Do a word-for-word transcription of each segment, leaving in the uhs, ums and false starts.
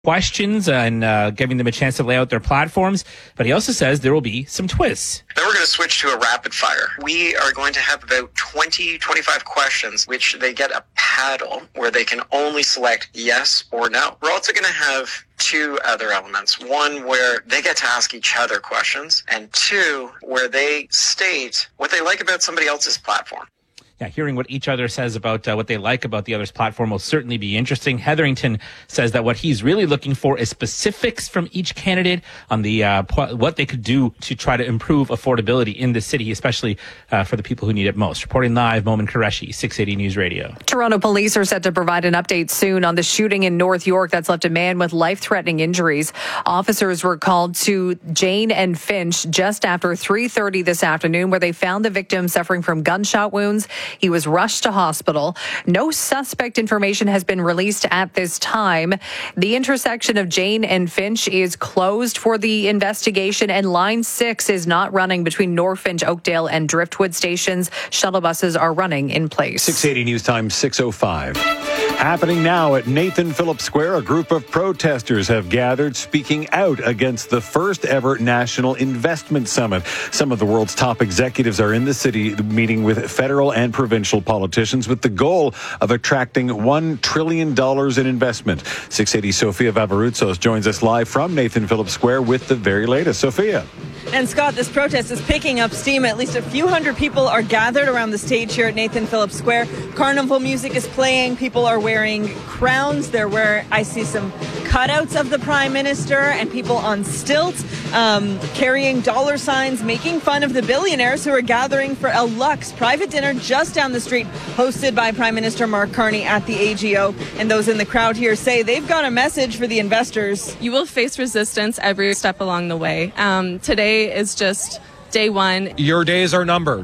questions and uh, giving them a chance to lay out their platforms. But he also says there will be some twists. Then we're going to switch to a rapid fire. We are going to have about twenty, twenty-five questions, which they get a paddle where they can only select yes or no. We're also going to have two other elements. One where they get to ask each other questions, and two where they state what they like about somebody else's platform. Yeah, hearing what each other says about uh, what they like about the other's platform will certainly be interesting. Hetherington says that what he's really looking for is specifics from each candidate on the uh, p- what they could do to try to improve affordability in the city, especially uh, for the people who need it most. Reporting live, Momin Qureshi, six eighty News Radio. Toronto police are set to provide an update soon on the shooting in North York that's left a man with life-threatening injuries. Officers were called to Jane and Finch just after three thirty this afternoon, where they found the victim suffering from gunshot wounds. He was rushed to hospital. No suspect information has been released at this time. The intersection of Jane and Finch is closed for the investigation, and Line six is not running between North Finch, Oakdale, and Driftwood stations. Shuttle buses are running in place. six eighty News Time, six oh five. Happening now at Nathan Phillips Square, a group of protesters have gathered speaking out against the first ever National Investment Summit. Some of the world's top executives are in the city meeting with federal and provincial politicians with the goal of attracting one trillion dollars in investment. six eighty Sofia Vavarutsos joins us live from Nathan Phillips Square with the very latest. Sophia. And Scott, this protest is picking up steam. At least a few hundred people are gathered around the stage here at Nathan Phillips Square. Carnival music is playing. People are wearing crowns. They're wearing, I see some cutouts of the Prime Minister and people on stilts um, carrying dollar signs, making fun of the billionaires who are gathering for a luxe private dinner just down the street, hosted by Prime Minister Mark Carney at the A G O. And those in the crowd here say they've got a message for the investors. You will face resistance every step along the way. Um, today is just day one. Your days are numbered.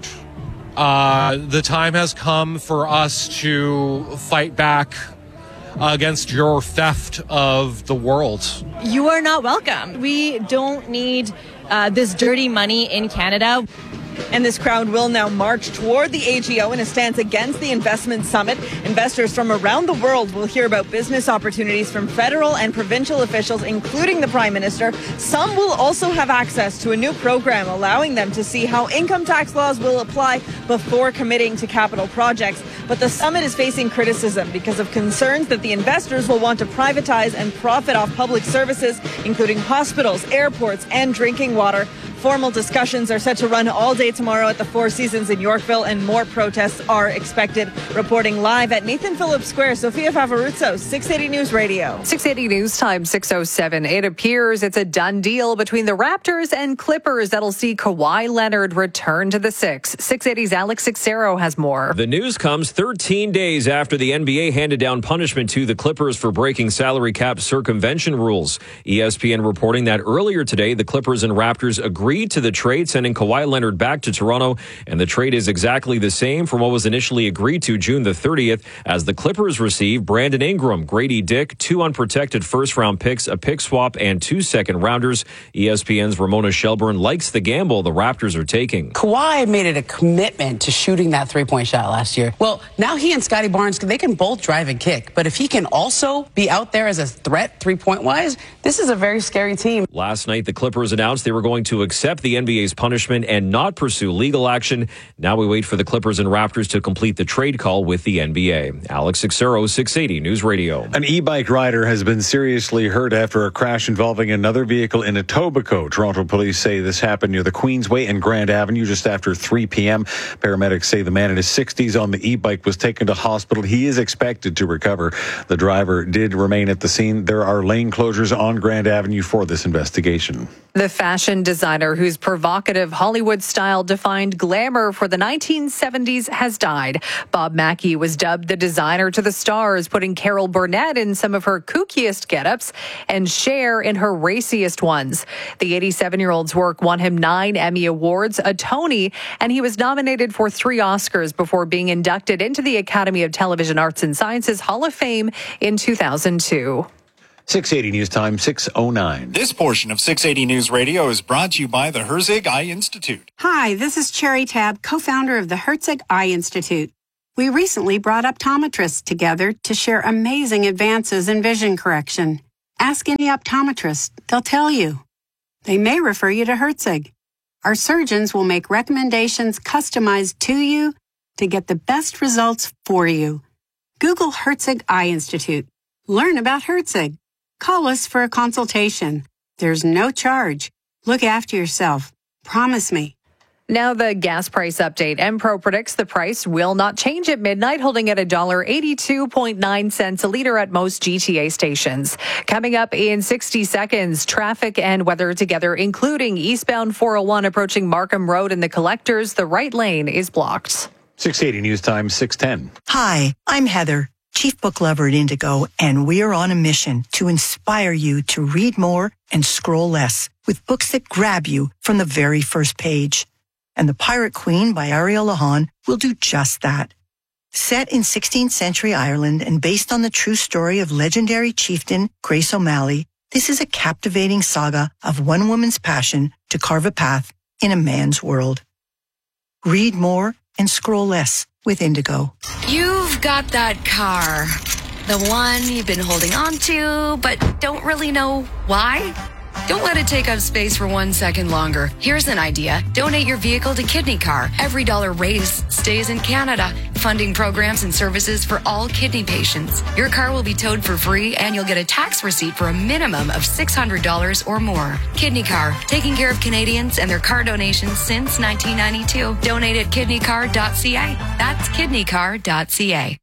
Uh, the time has come for us to fight back against your theft of the world. You are not welcome. We don't need uh, this dirty money in Canada. And this crowd will now march toward the A G O in a stance against the investment summit. Investors from around the world will hear about business opportunities from federal and provincial officials, including the Prime Minister. Some will also have access to a new program allowing them to see how income tax laws will apply before committing to capital projects. But the summit is facing criticism because of concerns that the investors will want to privatize and profit off public services, including hospitals, airports, and drinking water. Formal discussions are set to run all day tomorrow at the Four Seasons in Yorkville, and more protests are expected. Reporting live at Nathan Phillips Square, Sofia Favaruzzo, six eighty News Radio. six eighty News Time, six oh seven. It appears it's a done deal between the Raptors and Clippers that'll see Kawhi Leonard return to the Six. six eighty's Alex Sixero has more. The news comes thirteen days after the N B A handed down punishment to the Clippers for breaking salary cap circumvention rules. E S P N reporting that earlier today, the Clippers and Raptors agreed to the trade, sending Kawhi Leonard back to Toronto, and the trade is exactly the same from what was initially agreed to June the thirtieth, as the Clippers receive Brandon Ingram, Grady Dick, two unprotected first-round picks, a pick swap, and two second-rounders. E S P N's Ramona Shelburne likes the gamble the Raptors are taking. Kawhi made it a commitment to shooting that three-point shot last year. Well, now he and Scotty Barnes, they can both drive and kick, but if he can also be out there as a threat three-point-wise, this is a very scary team. Last night, the Clippers announced they were going to accept the N B A's punishment and not pursue legal action. Now we wait for the Clippers and Raptors to complete the trade call with the N B A. Alex Sixero, six eighty News Radio. An e-bike rider has been seriously hurt after a crash involving another vehicle in Etobicoke. Toronto police say this happened near the Queensway and Grand Avenue just after three p.m. Paramedics say the man in his sixties on the e-bike was taken to hospital. He is expected to recover. The driver did remain at the scene. There are lane closures on Grand Avenue for this investigation. The fashion designer whose provocative Hollywood-style defined glamour for the nineteen seventies has died. Bob Mackie was dubbed the designer to the stars, putting Carol Burnett in some of her kookiest getups and Cher in her raciest ones. The eighty-seven-year-old's work won him nine Emmy Awards, a Tony, and he was nominated for three Oscars before being inducted into the Academy of Television Arts and Sciences Hall of Fame in two thousand two. six eighty News Time, six oh nine. This portion of six eighty News Radio is brought to you by the Herzig Eye Institute. Hi, this is Cherry Tab, co-founder of the Herzig Eye Institute. We recently brought optometrists together to share amazing advances in vision correction. Ask any optometrist. They'll tell you. They may refer you to Herzig. Our surgeons will make recommendations customized to you to get the best results for you. Google Herzig Eye Institute. Learn about Herzig. Call us for a consultation. There's no charge. Look after yourself. Promise me. Now the gas price update. Enpro predicts the price will not change at midnight, holding at one dollar eighty-two point nine cents a liter at most G T A stations. Coming up in sixty seconds, traffic and weather together, including eastbound four oh one approaching Markham Road and the collectors. The right lane is blocked. six eighty News Time, six ten. Hi, I'm Heather, Chief Book Lover at Indigo, and we're on a mission to inspire you to read more and scroll less with books that grab you from the very first page. And The Pirate Queen by Ariel Lahan will do just that. Set in sixteenth century Ireland and based on the true story of legendary chieftain Grace O'Malley, this is a captivating saga of one woman's passion to carve a path in a man's world. Read more and scroll less with Indigo. You've got that car. The one you've been holding on to, but don't really know why? Don't let it take up space for one second longer. Here's an idea. Donate your vehicle to Kidney Car. Every dollar raised stays in Canada, funding programs and services for all kidney patients. Your car will be towed for free, and you'll get a tax receipt for a minimum of six hundred dollars or more. Kidney Car, taking care of Canadians and their car donations since nineteen ninety-two. Donate at kidney car dot c a. That's kidney car dot c a.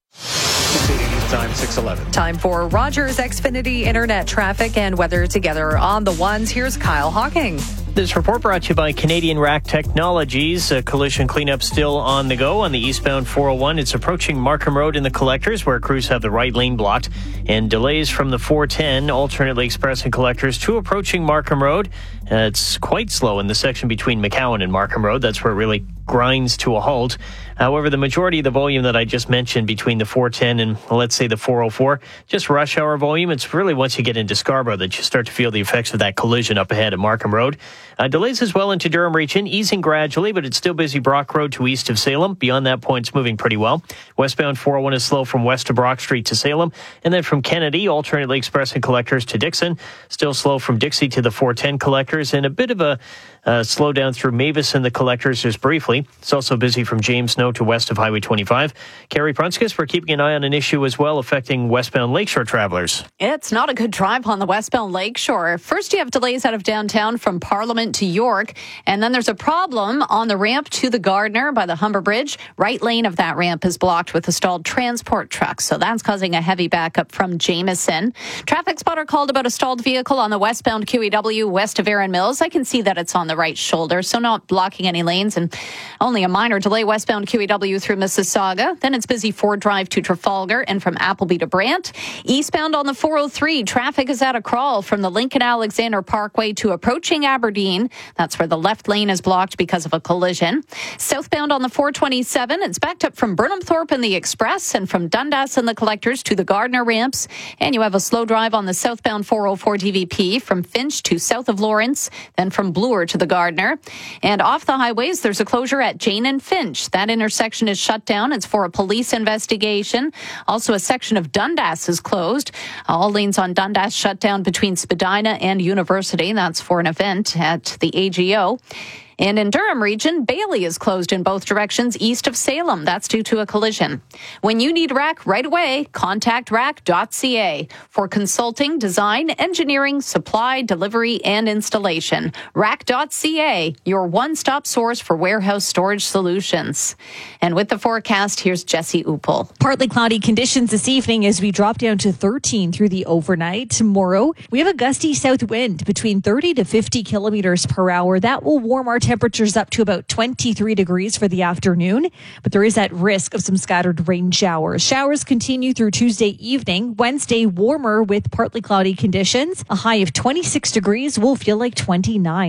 Time six eleven. Time for Rogers Xfinity Internet traffic and weather together on the ones. Here's Kyle Hawking. This report brought to you by Canadian Rack Technologies. A collision cleanup still on the go on the eastbound four oh one. It's approaching Markham Road in the collectors where crews have the right lane blocked. And delays from the four ten, alternately express and collectors to approaching Markham Road. Uh, it's quite slow in the section between McCowan and Markham Road. That's where it really grinds to a halt. However, the majority of the volume that I just mentioned between the four ten and, let's say, the four oh four, just rush hour volume. It's really once you get into Scarborough that you start to feel the effects of that collision up ahead at Markham Road. Uh, delays as well into Durham region, easing gradually, but it's still busy Brock Road to east of Salem. Beyond that point, it's moving pretty well. Westbound four oh one is slow from west to Brock Street to Salem. And then from Kennedy, alternately express and collectors to Dixon. Still slow from Dixie to the four ten collectors, and a bit of a uh, slowdown through Mavis and the collectors just briefly. It's also busy from James Snow to west of Highway twenty-five. Carrie Prunskis, we're keeping an eye on an issue as well affecting westbound Lakeshore travelers. It's not a good drive on the westbound Lakeshore. First, you have delays out of downtown from Parliament to York, and then there's a problem on the ramp to the Gardiner by the Humber Bridge. Right lane of that ramp is blocked with a stalled transport truck, so that's causing a heavy backup from Jameson. Traffic spotter called about a stalled vehicle on the westbound Q E W west of Erin Mills. I can see that it's on the right shoulder, so not blocking any lanes, and only a minor delay westbound Q E W through Mississauga. Then it's busy Ford Drive to Trafalgar and from Appleby to Brant. Eastbound on the four oh three, traffic is at a crawl from the Lincoln Alexander Parkway to approaching Aberdeen. That's where the left lane is blocked because of a collision. Southbound on the four twenty-seven, it's backed up from Burnhamthorpe and the Express and from Dundas and the collectors to the Gardiner ramps. And you have a slow drive on the southbound four oh four D V P from Finch to south of Lawrence, then from Bloor to the Gardiner. And off the highways, there's a closure at Jane and Finch. That intersection is shut down. It's for a police investigation. Also, a section of Dundas is closed. All lanes on Dundas shut down between Spadina and University. That's for an event at the A G O. And in Durham region, Bailey is closed in both directions east of Salem. That's due to a collision. When you need rack right away, contact rack dot c a for consulting, design, engineering, supply, delivery, and installation. rack dot c a, your one-stop source for warehouse storage solutions. And with the forecast, here's Jesse Uppel. Partly cloudy conditions this evening as we drop down to thirteen through the overnight. Tomorrow, we have a gusty south wind between thirty to fifty kilometers per hour. That will warm our temperatures up to about twenty-three degrees for the afternoon, but there is that risk of some scattered rain showers. Showers continue through Tuesday evening. Wednesday, warmer with partly cloudy conditions. A high of twenty-six degrees will feel like twenty-nine.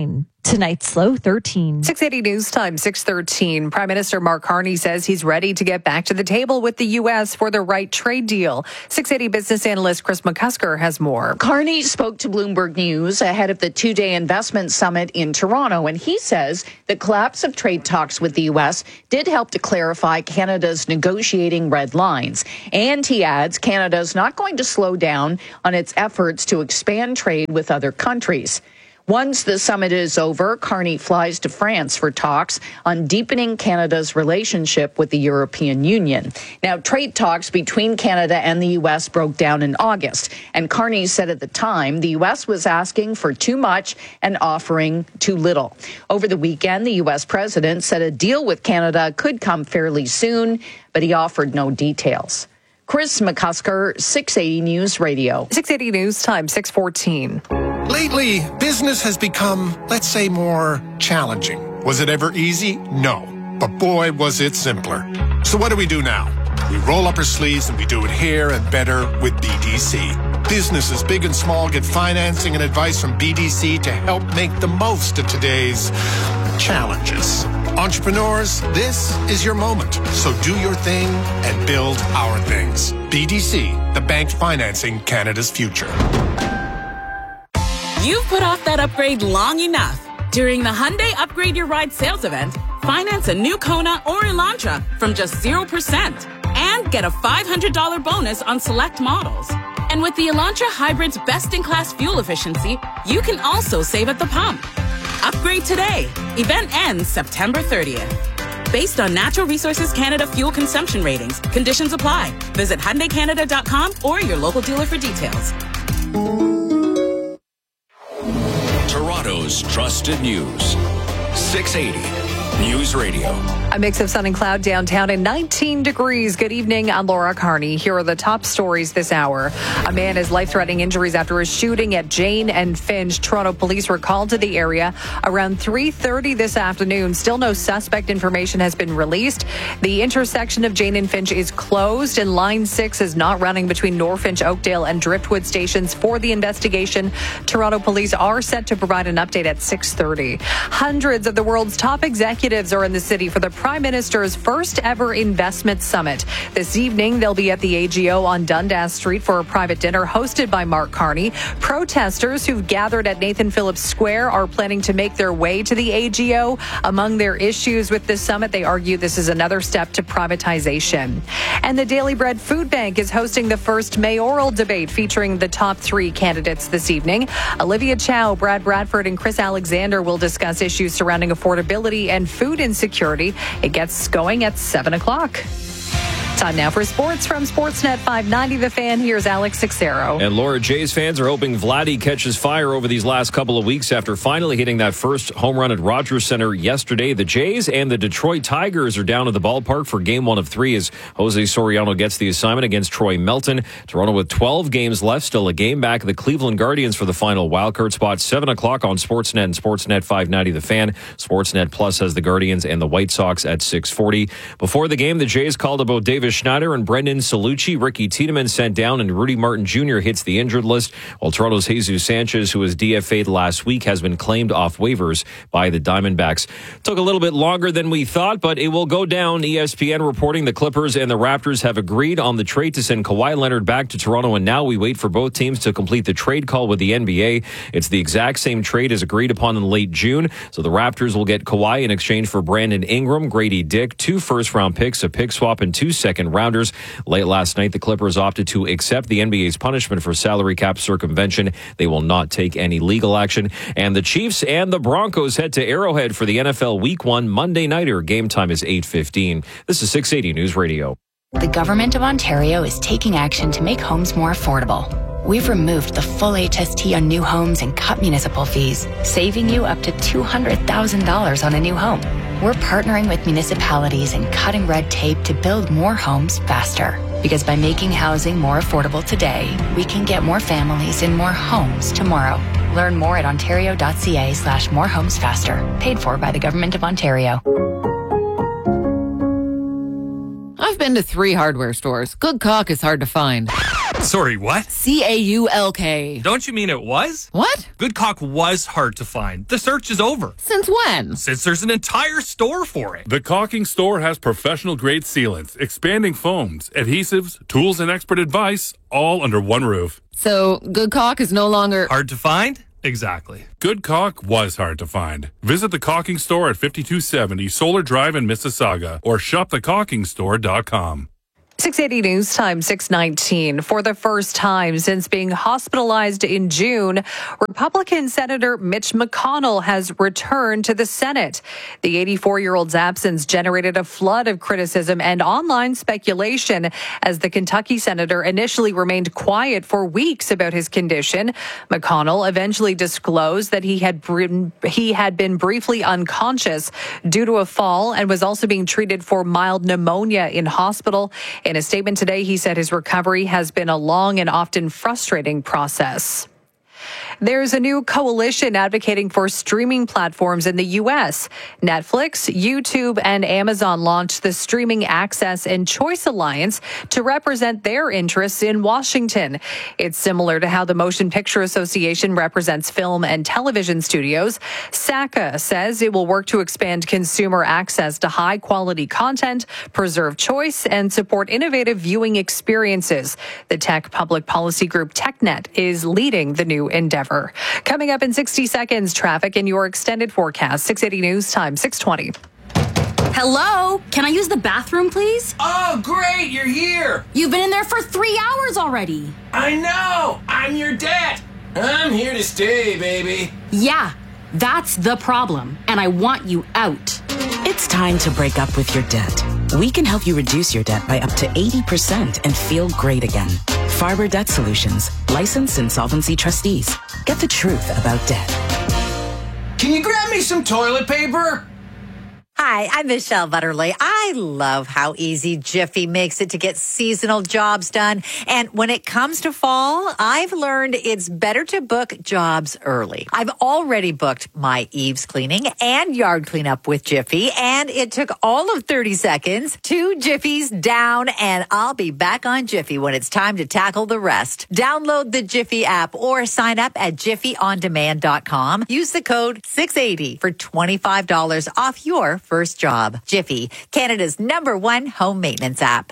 Tonight's low thirteen. six eighty News Time, six thirteen. Prime Minister Mark Carney says he's ready to get back to the table with the U S for the right trade deal. six eighty business analyst Chris McCusker has more. Carney spoke to Bloomberg News ahead of the two-day investment summit in Toronto, and he says the collapse of trade talks with the U S did help to clarify Canada's negotiating red lines. And he adds Canada's not going to slow down on its efforts to expand trade with other countries. Once the summit is over, Carney flies to France for talks on deepening Canada's relationship with the European Union. Now, trade talks between Canada and the U S broke down in August, and Carney said at the time the U S was asking for too much and offering too little. Over the weekend, the U S president said a deal with Canada could come fairly soon, but he offered no details. Chris McCusker, six eighty News Radio. six eighty News Time, six fourteen. Lately, business has become, let's say, more challenging. Was it ever easy? No. But boy, was it simpler. So what do we do now? We roll up our sleeves and we do it here and better with B D C. Businesses big and small get financing and advice from B D C to help make the most of today's challenges. Entrepreneurs, this is your moment. So do your thing and build our things. B D C, the bank financing Canada's future. You've put off that upgrade long enough. During the Hyundai Upgrade Your Ride sales event, finance a new Kona or Elantra from just zero percent and get a five hundred dollars bonus on select models. And with the Elantra Hybrid's best-in-class fuel efficiency, you can also save at the pump. Upgrade today. Event ends September thirtieth. Based on Natural Resources Canada fuel consumption ratings, conditions apply. Visit Hyundai Canada dot com or your local dealer for details. Toronto's trusted news. six eighty News Radio. A mix of sun and cloud downtown and nineteen degrees. Good evening. I'm Laura Carney. Here are the top stories this hour. A man has life-threatening injuries after a shooting at Jane and Finch. Toronto police were called to the area around three thirty this afternoon. Still no suspect information has been released. The intersection of Jane and Finch is closed, and Line six is not running between Norfinch, Oakdale, and Driftwood stations for the investigation. Toronto police are set to provide an update at six thirty. Hundreds of the world's top executives are in the city for the Prime Minister's first ever investment summit. This evening, they'll be at the A G O on Dundas Street for a private dinner hosted by Mark Carney. Protesters who've gathered at Nathan Phillips Square are planning to make their way to the A G O. Among their issues with this summit, they argue this is another step to privatization. And the Daily Bread Food Bank is hosting the first mayoral debate featuring the top three candidates this evening. Olivia Chow, Brad Bradford, and Chris Alexander will discuss issues surrounding affordability and food insecurity. It gets going at seven o'clock. Time now for sports from Sportsnet five ninety. The Fan. Here's Alex Sixero. And Laura, Jays fans are hoping Vladdy catches fire over these last couple of weeks after finally hitting that first home run at Rogers Center yesterday. The Jays and the Detroit Tigers are down at the ballpark for game one of three as Jose Soriano gets the assignment against Troy Melton. Toronto with twelve games left, still a game back of the Cleveland Guardians for the final wildcard spot. seven o'clock on Sportsnet and Sportsnet five ninety. The Fan. Sportsnet Plus has the Guardians and the White Sox at six forty. Before the game, the Jays called about Davis Schneider and Brendan Salucci. Ricky Tiedemann sent down and Rudy Martin Junior hits the injured list, while Toronto's Jesus Sanchez, who was D F A'd last week, has been claimed off waivers by the Diamondbacks. Took a little bit longer than we thought, but it will go down. E S P N reporting the Clippers and the Raptors have agreed on the trade to send Kawhi Leonard back to Toronto, and now we wait for both teams to complete the trade call with the N B A. It's the exact same trade as agreed upon in late June, so the Raptors will get Kawhi in exchange for Brandon Ingram, Grady Dick, two first-round picks, a pick swap, and two second-rounders. Late last night, the Clippers opted to accept the N B A's punishment for salary cap circumvention. They will not take any legal action. And the Chiefs and the Broncos head to Arrowhead for the N F L Week one Monday Nighter. Game time is eight fifteen. This is six eighty News Radio. The Government of Ontario is taking action to make homes more affordable. We've removed the full H S T on new homes and cut municipal fees, saving you up to two hundred thousand dollars on a new home. We're partnering with municipalities and cutting red tape to build more homes faster. Because by making housing more affordable today, we can get more families in more homes tomorrow. Learn more at ontario.ca slash more homes faster. Paid for by the Government of Ontario. I've been to three hardware stores. Good caulk is hard to find. Sorry, what? C A U L K. Don't you mean it was? What? Good Caulk was hard to find. The search is over. Since when? Since there's an entire store for it. The Caulking Store has professional-grade sealants, expanding foams, adhesives, tools, and expert advice, all under one roof. So, Good Caulk is no longer... Hard to find? Exactly. Good Caulk was hard to find. Visit the Caulking Store at fifty-two seventy Solar Drive in Mississauga or shop the caulking store dot com. six eighty News Time, six nineteen. For the first time since being hospitalized in June, Republican Senator Mitch McConnell has returned to the Senate. The eighty-four-year-old's absence generated a flood of criticism and online speculation as the Kentucky senator initially remained quiet for weeks about his condition. McConnell eventually disclosed that he had been, he had been briefly unconscious due to a fall and was also being treated for mild pneumonia in hospital. In a statement today, he said his recovery has been a long and often frustrating process. There's a new coalition advocating for streaming platforms in the U S. Netflix, YouTube, and Amazon launched the Streaming Access and Choice Alliance to represent their interests in Washington. It's similar to how the Motion Picture Association represents film and television studios. S A C A says it will work to expand consumer access to high-quality content, preserve choice, and support innovative viewing experiences. The tech public policy group TechNet is leading the new endeavor. Coming up in sixty seconds, traffic in your extended forecast. six eighty News Time, six twenty. Hello? Can I use the bathroom, please? Oh, great, you're here. You've been in there for three hours already. I know. I'm your dad. I'm here to stay, baby. Yeah, that's the problem, and I want you out. It's time to break up with your debt. We can help you reduce your debt by up to eighty percent and feel great again. Farber Debt Solutions, licensed insolvency trustees. Get the truth about debt. Can you grab me some toilet paper? Hi, I'm Michelle Butterly. I love how easy Jiffy makes it to get seasonal jobs done. And when it comes to fall, I've learned it's better to book jobs early. I've already booked my eaves cleaning and yard cleanup with Jiffy, and it took all of thirty seconds. Two Jiffies down, and I'll be back on Jiffy when it's time to tackle the rest. Download the Jiffy app or sign up at jiffy on demand dot com. Use the code six eighty for twenty-five dollars off your first job. Jiffy, Canada's number one home maintenance app.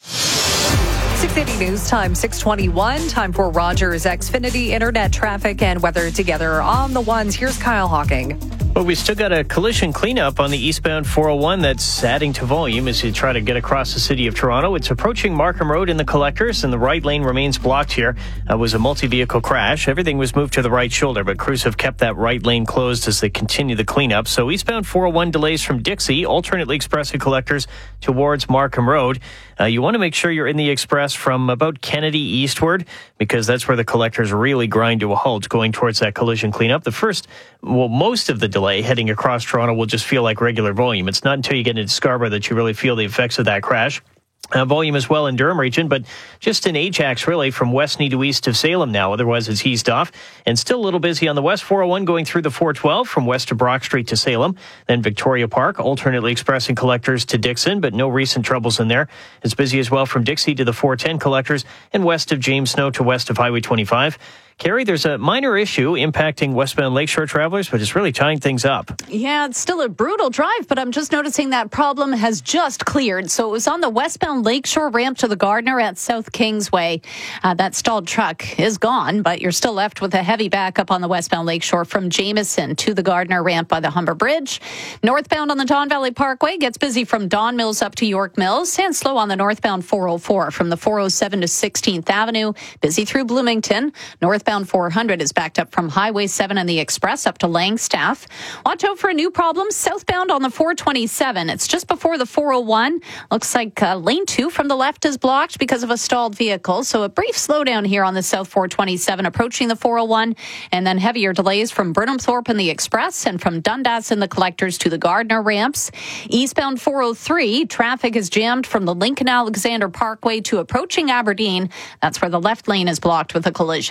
six eighty News Time, six twenty-one. Time for Rogers Xfinity internet traffic and weather together on the ones. Here's Kyle Hawking. Well, we still got a collision cleanup on the eastbound four oh one that's adding to volume as you try to get across the city of Toronto. It's approaching Markham Road in the collectors, and the right lane remains blocked here. It was a multi-vehicle crash. Everything was moved to the right shoulder, but crews have kept that right lane closed as they continue the cleanup. So eastbound four oh one delays from Dixie, alternately expressing collectors towards Markham Road. Uh, you want to make sure you're in the express from about Kennedy eastward, because that's where the collectors really grind to a halt going towards that collision cleanup. The first, well, most of the delay heading across Toronto will just feel like regular volume. It's not until you get into Scarborough that you really feel the effects of that crash. Uh, volume as well in Durham region, but just in Ajax, really, from Westney to east of Salem now. Otherwise, it's eased off. And still a little busy on the west four oh one going through the four twelve from west to Brock Street to Salem. Then Victoria Park, alternately expressing collectors to Dixon, but no recent troubles in there. It's busy as well from Dixie to the four ten collectors and west of James Snow to west of Highway twenty-five. Carrie, there's a minor issue impacting westbound Lakeshore travelers, but it's really tying things up. Yeah, it's still a brutal drive, but I'm just noticing that problem has just cleared. So it was on the westbound Lakeshore ramp to the Gardner at South Kingsway. Uh, that stalled truck is gone, but you're still left with a heavy backup on the westbound Lakeshore from Jameson to the Gardner ramp by the Humber Bridge. Northbound on the Don Valley Parkway gets busy from Don Mills up to York Mills, and slow on the northbound four oh four from the four oh seven to sixteenth Avenue. Busy through Bloomington. North Northbound four hundred is backed up from Highway seven and the Express up to Langstaff. Watch out for a new problem southbound on the four twenty-seven. It's just before the four oh one. Looks like uh, lane two from the left is blocked because of a stalled vehicle. So a brief slowdown here on the south four twenty-seven approaching the four oh one, and then heavier delays from Burnhamthorpe and the Express and from Dundas and the Collectors to the Gardner ramps. Eastbound four oh three, traffic is jammed from the Lincoln Alexander Parkway to approaching Aberdeen. That's where the left lane is blocked with a collision.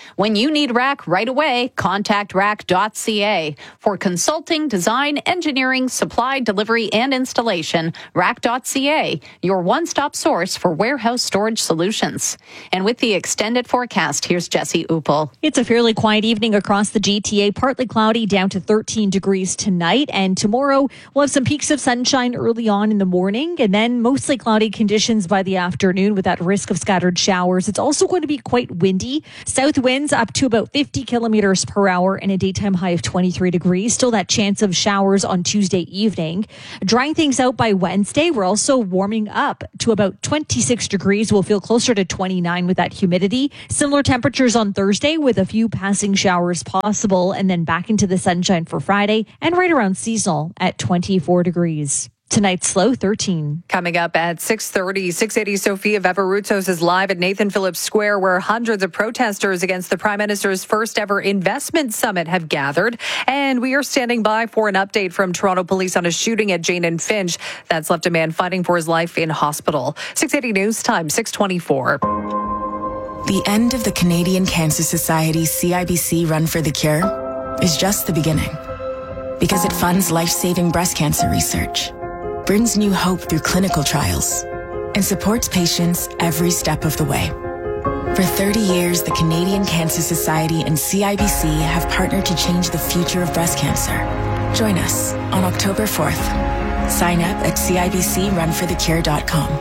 When you need rack right away, contact rack dot c a. For consulting, design, engineering, supply, delivery, and installation, rack dot c a, your one-stop source for warehouse storage solutions. And with the extended forecast, here's Jesse Upel. It's a fairly quiet evening across the G T A, partly cloudy down to thirteen degrees tonight. And tomorrow we'll have some peaks of sunshine early on in the morning and then mostly cloudy conditions by the afternoon with that risk of scattered showers. It's also going to be quite windy. South winds up to about fifty kilometers per hour and a daytime high of twenty-three degrees. Still that chance of showers on Tuesday evening. Drying things out by Wednesday. We're also warming up to about twenty-six degrees. We'll feel closer to twenty-nine with that humidity. Similar temperatures on Thursday with a few passing showers possible, and then back into the sunshine for Friday and right around seasonal at twenty-four degrees. Tonight's low, thirteen. Coming up at six thirty, six eighty Sophia Veveroutos is live at Nathan Phillips Square, where hundreds of protesters against the Prime Minister's first ever investment summit have gathered. And we are standing by for an update from Toronto Police on a shooting at Jane and Finch that's left a man fighting for his life in hospital. six eighty News Time, six twenty-four. The end of the Canadian Cancer Society's C I B C Run for the Cure is just the beginning. Because it funds life-saving breast cancer research, brings new hope through clinical trials, and supports patients every step of the way. For thirty years, the Canadian Cancer Society and C I B C have partnered to change the future of breast cancer. Join us on October fourth. Sign up at C I B C run for the cure dot com.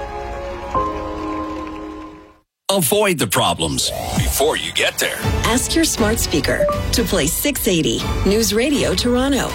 Avoid the problems before you get there. Ask your smart speaker to play six eighty News Radio Toronto.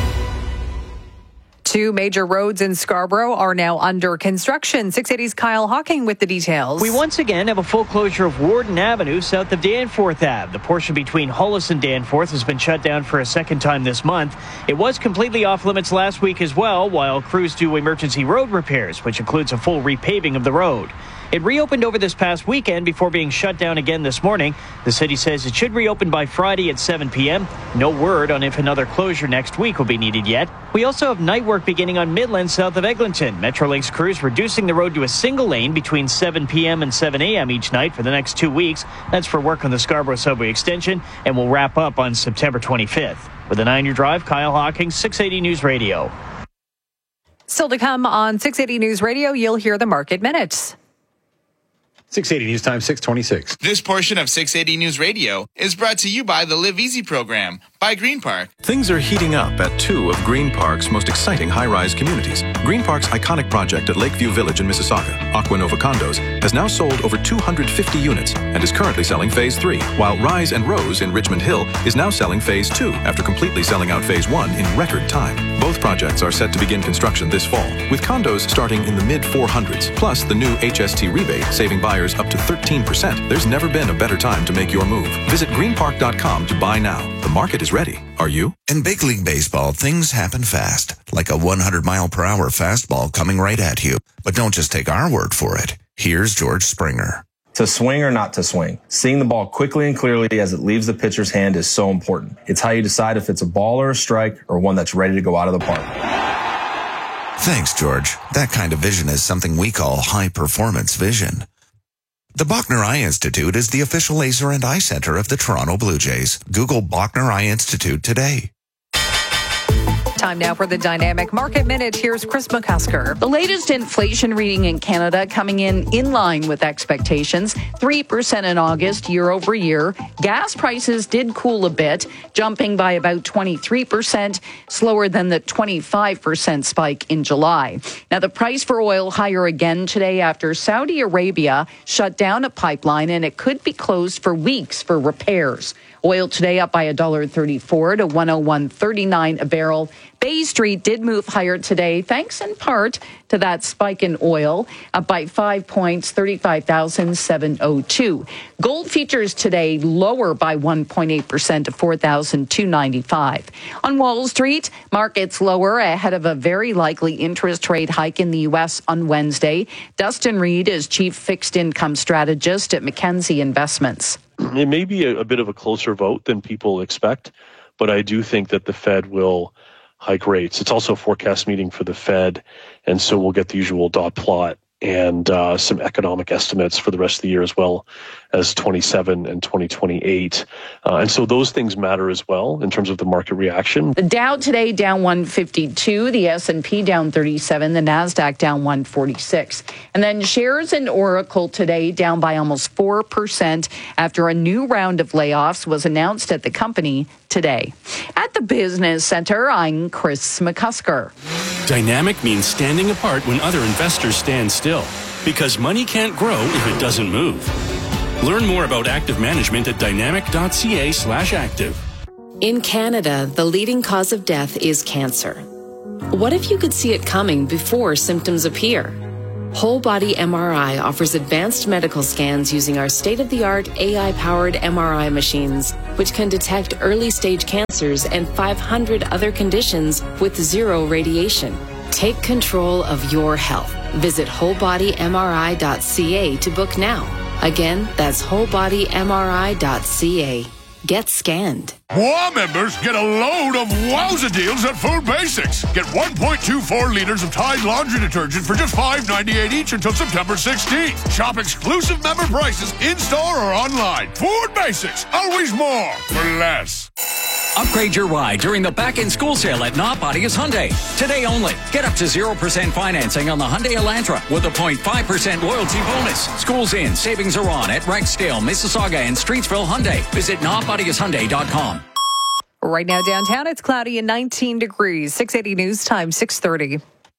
Two major roads in Scarborough are now under construction. six eighty's Kyle Hawking with the details. We once again have a full closure of Warden Avenue south of Danforth Avenue. The portion between Hollis and Danforth has been shut down for a second time this month. It was completely off limits last week as well, while crews do emergency road repairs, which includes a full repaving of the road. It reopened over this past weekend before being shut down again this morning. The city says it should reopen by Friday at seven p.m. No word on if another closure next week will be needed yet. We also have night work beginning on Midland south of Eglinton. Metrolinx crews reducing the road to a single lane between seven p.m. and seven a.m. each night for the next two weeks. That's for work on the Scarborough Subway extension and will wrap up on September twenty-fifth. With a nine-year drive, Kyle Hawking, six eighty News Radio. Still to come on six eighty News Radio, you'll hear the Market Minutes. six eighty News Time, six twenty-six. This portion of six eighty News Radio is brought to you by the Live Easy program by Green Park. Things are heating up at two of Green Park's most exciting high-rise communities. Green Park's iconic project at Lakeview Village in Mississauga, Aquanova Condos, has now sold over two hundred fifty units and is currently selling Phase three, while Rise and Rose in Richmond Hill is now selling Phase two after completely selling out Phase one in record time. Both projects are set to begin construction this fall, with condos starting in the mid four hundreds, plus the new H S T rebate saving buyers up to thirteen percent. There's never been a better time to make your move. Visit green park dot com to buy now. The market is ready. Are you? In big league baseball, things happen fast, like a one hundred mile per hour fastball coming right at you. But don't just take our word for it. Here's George Springer. To swing or not to swing, seeing the ball quickly and clearly as it leaves the pitcher's hand is so important. It's how you decide if it's a ball or a strike or one that's ready to go out of the park. Thanks, George. That kind of vision is something we call high-performance vision. The Bachner Eye Institute is the official laser and eye center of the Toronto Blue Jays. Google Bachner Eye Institute today. Time now for the Dynamic Market Minute. Here's Chris McCusker. The latest inflation reading in Canada coming in in line with expectations, three percent in August year over year. Gas prices did cool a bit, jumping by about twenty-three percent, slower than the twenty-five percent spike in July. Now, the price for oil higher again today after Saudi Arabia shut down a pipeline and it could be closed for weeks for repairs. Oil today up by one dollar thirty-four to one oh one thirty-nine a barrel. Bay Street did move higher today, thanks in part to that spike in oil, up by five points, thirty-five thousand seven hundred two. Gold futures today lower by one point eight percent to four thousand two hundred ninety-five. On Wall Street, markets lower ahead of a very likely interest rate hike in the U S on Wednesday. Dustin Reed is chief fixed income strategist at Mackenzie Investments. It may be a, a bit of a closer vote than people expect, but I do think that the Fed will hike rates. It's also a forecast meeting for the Fed, and so we'll get the usual dot plot and uh, some economic estimates for the rest of the year as well as twenty-seven and twenty twenty-eight. Uh, and so those things matter as well in terms of the market reaction. The Dow today down one fifty-two, the S and P down thirty-seven, the NASDAQ down one forty-six. And then shares in Oracle today down by almost four percent after a new round of layoffs was announced at the company today. At the Business Center, I'm Chris McCusker. Dynamic means standing apart when other investors stand still, because money can't grow if it doesn't move. Learn more about active management at dynamic.ca slash active. In Canada, the leading cause of death is cancer. What if you could see it coming before symptoms appear? Whole Body M R I offers advanced medical scans using our state-of-the-art A I-powered M R I machines, which can detect early-stage cancers and five hundred other conditions with zero radiation. Take control of your health. Visit whole body M R I dot c a to book now. Again, that's whole body M R I dot c a. Get scanned. WOW members get a load of wowza deals at Food Basics. Get one point two four liters of Tide laundry detergent for just five ninety-eight each until September sixteenth. Shop exclusive member prices in-store or online. Food Basics, always more for less. Upgrade your ride during the back-in-school sale at Not Bodies Hyundai. Today only. Get up to zero percent financing on the Hyundai Elantra with a zero point five percent loyalty bonus. Schools in, savings are on at Rexdale, Mississauga, and Streetsville Hyundai. Visit not bodies hyundai dot com. Right now downtown, it's cloudy and nineteen degrees. six eighty News Time, six thirty.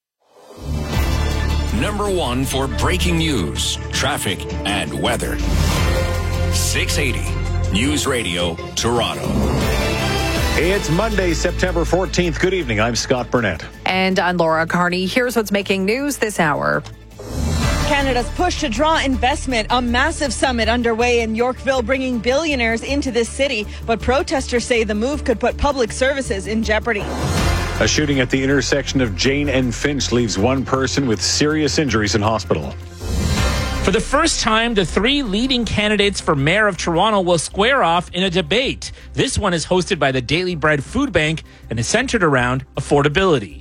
Number one for breaking news, traffic, and weather. six eighty News Radio, Toronto. It's Monday, September fourteenth. Good evening. I'm Scott Burnett. And I'm Laura Carney. Here's what's making news this hour. Canada's push to draw investment, a massive summit underway in Yorkville, bringing billionaires into this city. But protesters say the move could put public services in jeopardy. A shooting at the intersection of Jane and Finch leaves one person with serious injuries in hospital. For the first time, the three leading candidates for mayor of Toronto will square off in a debate. This one is hosted by the Daily Bread Food Bank and is centered around affordability.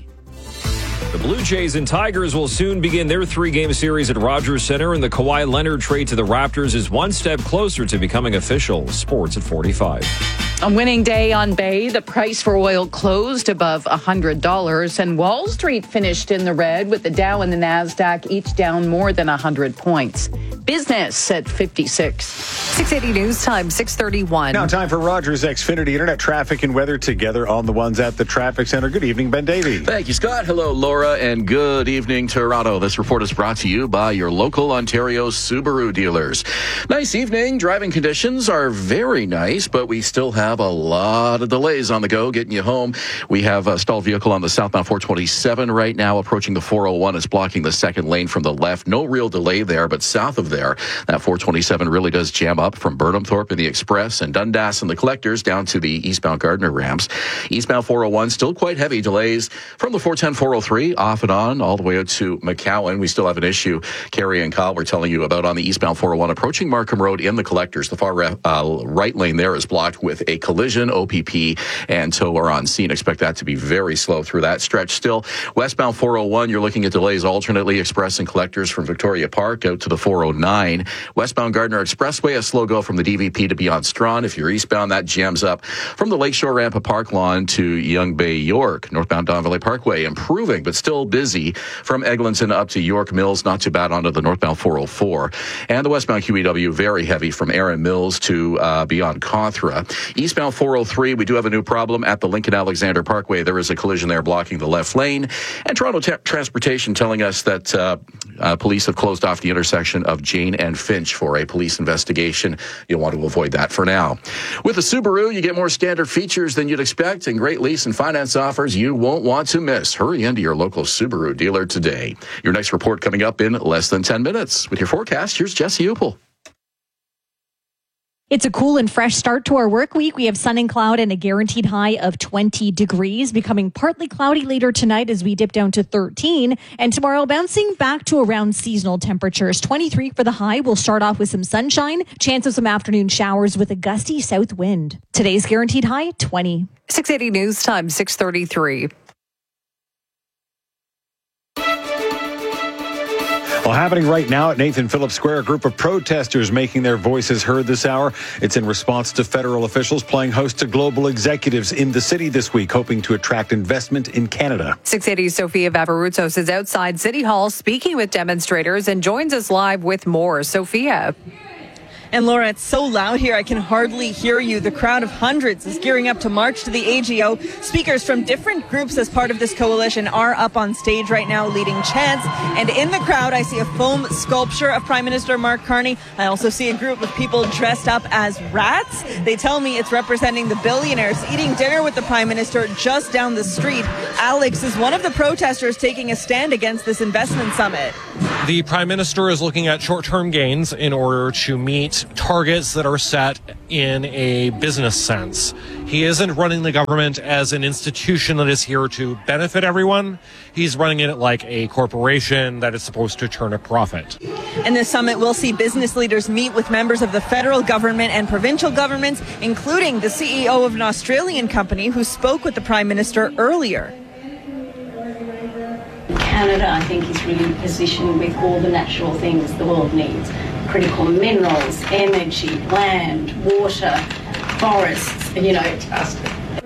The Blue Jays and Tigers will soon begin their three-game series at Rogers Center, and the Kawhi Leonard trade to the Raptors is one step closer to becoming official. Sports at forty-five. A winning day on Bay. The price for oil closed above one hundred dollars, and Wall Street finished in the red with the Dow and the NASDAQ each down more than one hundred points. Business at fifty-six. six eighty News Time, six thirty-one. Now time for Rogers Xfinity Internet traffic and weather together on the ones at the traffic center. Good evening, Ben Davey. Thank you, Scott. Hello, Laura, and good evening, Toronto. This report is brought to you by your local Ontario Subaru dealers. Nice evening. Driving conditions are very nice, but we still have a lot of delays on the go getting you home. We have a stalled vehicle on the southbound four twenty-seven right now approaching the four oh one. It's blocking the second lane from the left. No real delay there, but south of there, that four twenty-seven really does jam up from Burnhamthorpe in the Express and Dundas and the Collectors down to the eastbound Gardner ramps. Eastbound four oh one, still quite heavy delays from the four ten, four oh three off and on all the way out to McCowan. We still have an issue, Carrie and Kyle were telling you about on the eastbound four oh one approaching Markham Road in the Collectors. The far uh, right lane there is blocked with a collision. O P P and tow are on scene. Expect that to be very slow through that stretch still. Westbound four oh one, you're looking at delays alternately. Express and Collectors from Victoria Park out to the four oh nine. Westbound Gardner Expressway, a slow go from the D V P to beyond Strawn. If you're eastbound, that jams up from the Lakeshore ramp at Park Lawn to Young Bay York. Northbound Don Valley Parkway improving, but still busy from Eglinton up to York Mills. Not too bad onto the northbound four oh four. And the westbound Q E W, very heavy from Erin Mills to uh, beyond Cawthra. Eastbound four oh three, we do have a new problem at the Lincoln Alexander Parkway. There is a collision there blocking the left lane. And Toronto T- Transportation telling us that uh, uh, police have closed off the intersection of Jane and Finch for a police investigation. You'll want to avoid that for now. With a Subaru, you get more standard features than you'd expect and great lease and finance offers you won't want to miss. Hurry into your local Subaru dealer today. Your next report coming up in less than ten minutes. With your forecast, here's Jesse Upel. It's a cool and fresh start to our work week. We have sun and cloud and a guaranteed high of twenty degrees, becoming partly cloudy later tonight as we dip down to thirteen. And tomorrow bouncing back to around seasonal temperatures. twenty-three for the high. We'll start off with some sunshine, chance of some afternoon showers with a gusty south wind. Today's guaranteed high, twenty. six eighty News Time, six thirty-three. Well, happening right now at Nathan Phillips Square, a group of protesters making their voices heard this hour. It's in response to federal officials playing host to global executives in the city this week, hoping to attract investment in Canada. six eighty's Sophia Vavarutsos is outside City Hall speaking with demonstrators and joins us live with more. Sophia. And Laura, it's so loud here I can hardly hear you. The crowd of hundreds is gearing up to march to the A G O. Speakers from different groups as part of this coalition are up on stage right now leading chants. And in the crowd, I see a foam sculpture of Prime Minister Mark Carney. I also see a group of people dressed up as rats. They tell me it's representing the billionaires eating dinner with the Prime Minister just down the street. Alex is one of the protesters taking a stand against this investment summit. The Prime Minister is looking at short-term gains in order to meet targets that are set in a business sense. He isn't running the government as an institution that is here to benefit everyone. He's running it like a corporation that is supposed to turn a profit. And this summit will see business leaders meet with members of the federal government and provincial governments, including the C E O of an Australian company who spoke with the Prime Minister earlier. Canada, I think, is really positioned with all the natural things the world needs. Critical minerals, energy, land, water, forests, and, you know, just...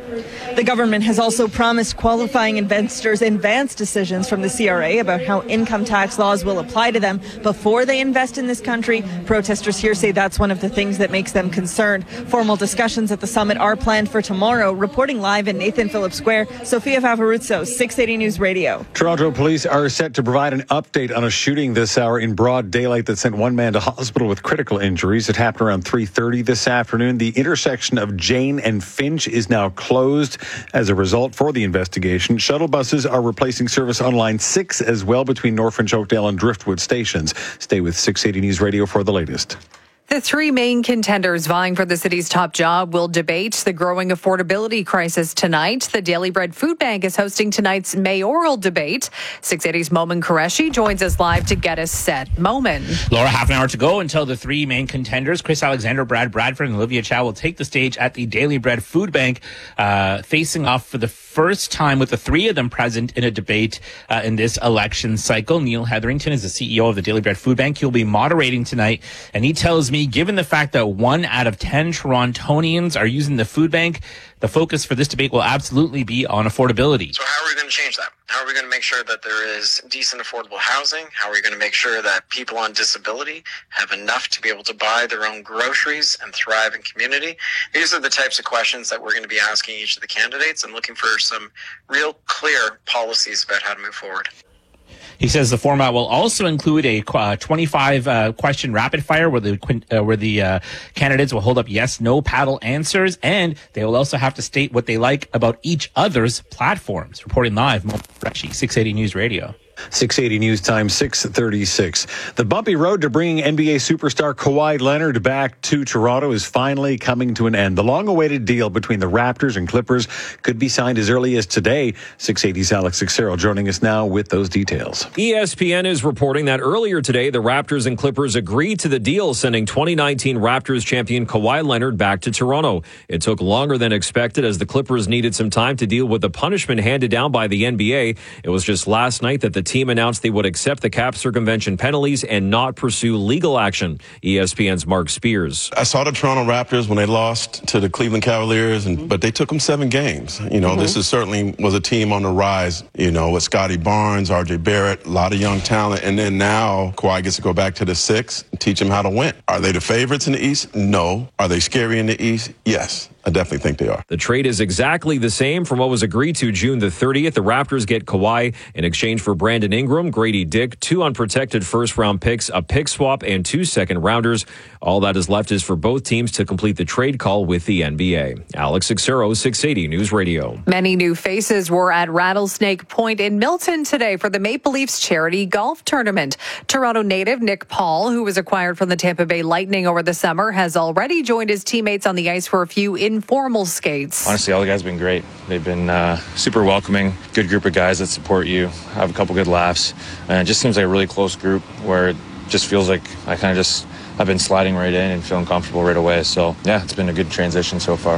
The government has also promised qualifying investors advance decisions from the C R A about how income tax laws will apply to them before they invest in this country. Protesters here say that's one of the things that makes them concerned. Formal discussions at the summit are planned for tomorrow. Reporting live in Nathan Phillips Square, Sophia Vavarutsos, six eighty News Radio. Toronto police are set to provide an update on a shooting this hour in broad daylight that sent one man to hospital with critical injuries. It happened around three thirty this afternoon. The intersection of Jane and Finch is now closed as a result for the investigation. Shuttle buses are replacing service on Line six as well between Northfinch, Oakdale and Driftwood stations. Stay with six eighty News Radio for the latest. The three main contenders vying for the city's top job will debate the growing affordability crisis tonight. The Daily Bread Food Bank is hosting tonight's mayoral debate. six eighty's Momin Qureshi joins us live to get us set. Momin. Laura, half an hour to go until the three main contenders, Chris Alexander, Brad Bradford, and Olivia Chow, will take the stage at the Daily Bread Food Bank, uh, facing off for the first time with the three of them present in a debate uh, in this election cycle. Neil Hetherington is the C E O of the Daily Bread Food Bank. He'll be moderating tonight, and he tells me, given the fact that one out of ten Torontonians are using the food bank, the focus for this debate will absolutely be on affordability. So how are we going to change that? How are we going to make sure that there is decent, affordable housing? How are we going to make sure that people on disability have enough to be able to buy their own groceries and thrive in community? These are the types of questions that we're going to be asking each of the candidates and looking for some real clear policies about how to move forward. He says the format will also include a uh, twenty-five uh, question rapid fire where the uh, where the uh, candidates will hold up yes, no paddle answers, and they will also have to state what they like about each other's platforms. Reporting live, Mo Qureshi, six eighty News Radio. six eighty News Time, six thirty-six. The bumpy road to bringing N B A superstar Kawhi Leonard back to Toronto is finally coming to an end. The long-awaited deal between the Raptors and Clippers could be signed as early as today. six eighty's Alex Sixero joining us now with those details. E S P N is reporting that earlier today, the Raptors and Clippers agreed to the deal, sending twenty nineteen Raptors champion Kawhi Leonard back to Toronto. It took longer than expected as the Clippers needed some time to deal with the punishment handed down by the N B A. It was just last night that the team announced they would accept the cap circumvention penalties and not pursue legal action. E S P N's Mark Spears. I saw the Toronto Raptors when they lost to the Cleveland Cavaliers, and but they took them seven games. You know, mm-hmm. This is certainly was a team on the rise, you know, with Scotty Barnes, R J Barrett, a lot of young talent. And then now Kawhi gets to go back to the six and teach them how to win. Are they the favorites in the East? No. Are they scary in the East? Yes. I definitely think they are. The trade is exactly the same from what was agreed to June the thirtieth. The Raptors get Kawhi in exchange for Brandon Ingram, Grady Dick, two unprotected first-round picks, a pick swap, and two second-rounders. All that is left is for both teams to complete the trade call with the N B A. Alex Sixero, six eighty News Radio. Many new faces were at Rattlesnake Point in Milton today for the Maple Leafs charity golf tournament. Toronto native Nick Paul, who was acquired from the Tampa Bay Lightning over the summer, has already joined his teammates on the ice for a few informal skates. Honestly, all the guys have been great. They've been uh, super welcoming, good group of guys that support you, have a couple good laughs, and it just seems like a really close group where it just feels like I kind of just I've been sliding right in and feeling comfortable right away. So, yeah, it's been a good transition so far.